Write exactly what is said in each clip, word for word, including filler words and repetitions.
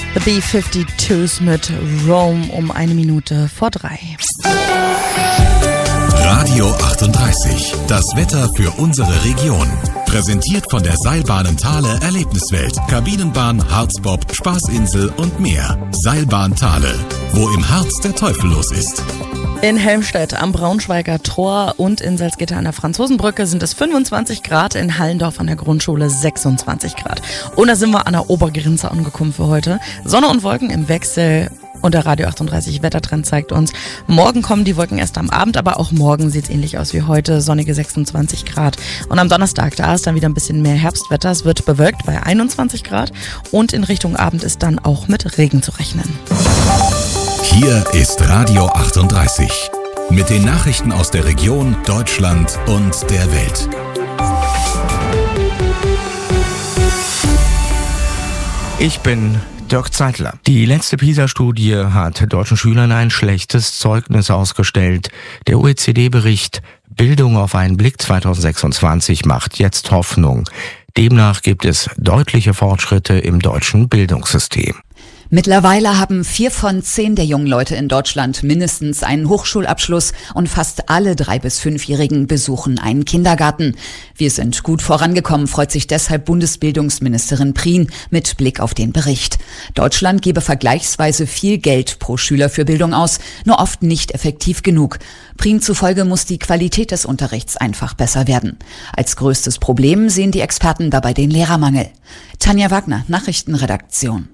The B zweiundfünfzig's mit Rome um eine Minute vor drei. Radio achtunddreißig, das Wetter für unsere Region. Präsentiert von der Seilbahnen Thale Erlebniswelt, Kabinenbahn, Harzbob, Spaßinsel und mehr. Seilbahn Thale, wo im Harz der Teufel los ist. In Helmstedt am Braunschweiger Tor und in Salzgitter an der Franzosenbrücke sind es fünfundzwanzig Grad, in Hallendorf an der Grundschule sechsundzwanzig Grad. Und da sind wir an der Obergrenze angekommen für heute. Sonne und Wolken im Wechsel. Und der Radio achtunddreißig Wettertrend zeigt uns, morgen kommen die Wolken erst am Abend, aber auch morgen sieht es ähnlich aus wie heute, sonnige sechsundzwanzig Grad. Und am Donnerstag, da ist dann wieder ein bisschen mehr Herbstwetter, es wird bewölkt bei einundzwanzig Grad und in Richtung Abend ist dann auch mit Regen zu rechnen. Hier ist Radio achtunddreißig mit den Nachrichten aus der Region, Deutschland und der Welt. Ich bin Dirk Zeitler. Die letzte PISA-Studie hat deutschen Schülern ein schlechtes Zeugnis ausgestellt. Der O E C D-Bericht Bildung auf einen Blick zweitausendsechsundzwanzig macht jetzt Hoffnung. Demnach gibt es deutliche Fortschritte im deutschen Bildungssystem. Mittlerweile haben vier von zehn der jungen Leute in Deutschland mindestens einen Hochschulabschluss und fast alle drei- bis fünfjährigen besuchen einen Kindergarten. Wir sind gut vorangekommen, freut sich deshalb Bundesbildungsministerin Prien mit Blick auf den Bericht. Deutschland gebe vergleichsweise viel Geld pro Schüler für Bildung aus, nur oft nicht effektiv genug. Prien zufolge muss die Qualität des Unterrichts einfach besser werden. Als größtes Problem sehen die Experten dabei den Lehrermangel. Tanja Wagner, Nachrichtenredaktion.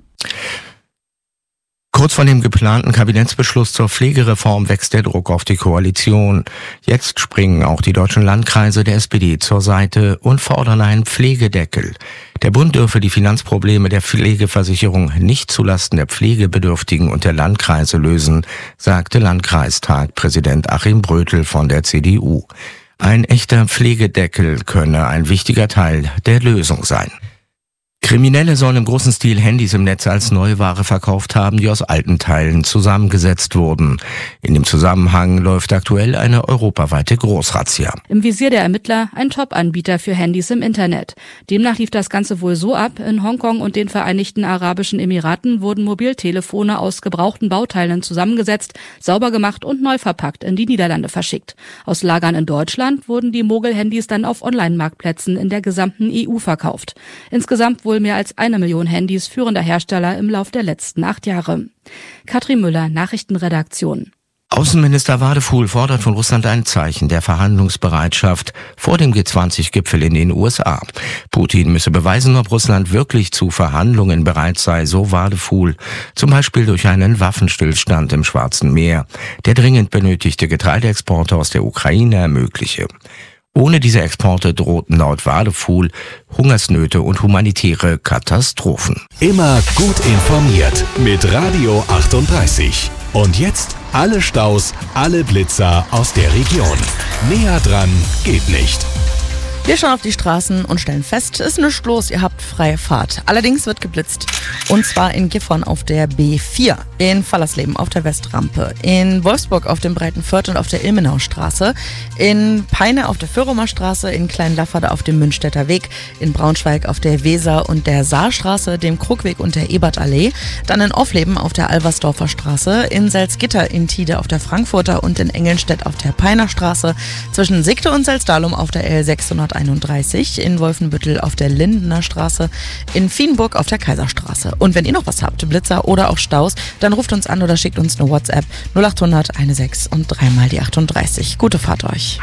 Kurz vor dem geplanten Kabinettsbeschluss zur Pflegereform wächst der Druck auf die Koalition. Jetzt springen auch die deutschen Landkreise der S P D zur Seite und fordern einen Pflegedeckel. Der Bund dürfe die Finanzprobleme der Pflegeversicherung nicht zulasten der Pflegebedürftigen und der Landkreise lösen, sagte Landkreistagpräsident Achim Brötel von der C D U. Ein echter Pflegedeckel könne ein wichtiger Teil der Lösung sein. Kriminelle sollen im großen Stil Handys im Netz als Neuware verkauft haben, die aus alten Teilen zusammengesetzt wurden. In dem Zusammenhang läuft aktuell eine europaweite Großrazzia. Im Visier der Ermittler ein Top-Anbieter für Handys im Internet. Demnach lief das Ganze wohl so ab: In Hongkong und den Vereinigten Arabischen Emiraten wurden Mobiltelefone aus gebrauchten Bauteilen zusammengesetzt, sauber gemacht und neu verpackt in die Niederlande verschickt. Aus Lagern in Deutschland wurden die Mogel-Handys dann auf Online-Marktplätzen in der gesamten E U verkauft. Insgesamt wohl mehr als eine Million Handys führender Hersteller im Lauf der letzten acht Jahre. Katrin Müller, Nachrichtenredaktion. Außenminister Wadefuhl fordert von Russland ein Zeichen der Verhandlungsbereitschaft vor dem G zwanzig-Gipfel in den U S A. Putin müsse beweisen, ob Russland wirklich zu Verhandlungen bereit sei, so Wadefuhl, zum Beispiel durch einen Waffenstillstand im Schwarzen Meer, der dringend benötigte Getreideexporte aus der Ukraine ermögliche. Ohne diese Exporte drohten laut Wadefuhl Hungersnöte und humanitäre Katastrophen. Immer gut informiert mit Radio achtunddreißig. Und jetzt alle Staus, alle Blitzer aus der Region. Näher dran geht nicht. Wir schauen auf die Straßen und stellen fest, ist nichts los, ihr habt freie Fahrt. Allerdings wird geblitzt. Und zwar in Gifhorn auf der B vier, in Fallersleben auf der Westrampe, in Wolfsburg auf dem Breitenförth und auf der Ilmenaustraße, in Peine auf der Föhrumer Straße, in Kleinlafferde auf dem Münstetter Weg, in Braunschweig auf der Weser- und der Saarstraße, dem Krugweg und der Ebertallee, dann in Offleben auf der Alversdorfer Straße, in Salzgitter in Tide auf der Frankfurter und in Engelnstedt auf der Peiner Straße, zwischen Sigte und Salzdalum auf der L sechshunderteinunddreißig, in Wolfenbüttel auf der Lindener Straße, in Vienburg auf der Kaiserstraße. Und wenn ihr noch was habt, Blitzer oder auch Staus, dann ruft uns an oder schickt uns eine WhatsApp null achthundert sechzehn und dreimal die achtunddreißig. Gute Fahrt euch.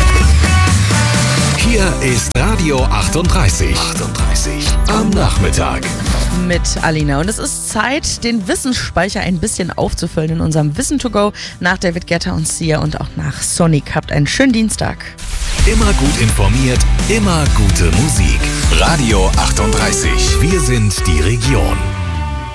Hier ist Radio achtunddreißig. achtunddreißig am Nachmittag. Mit Alina. Und es ist Zeit, den Wissensspeicher ein bisschen aufzufüllen in unserem Wissen to go nach David Guetta und Sia und auch nach Sonic. Habt einen schönen Dienstag. Immer gut informiert, immer gute Musik. Radio achtunddreißig. Wir sind die Region.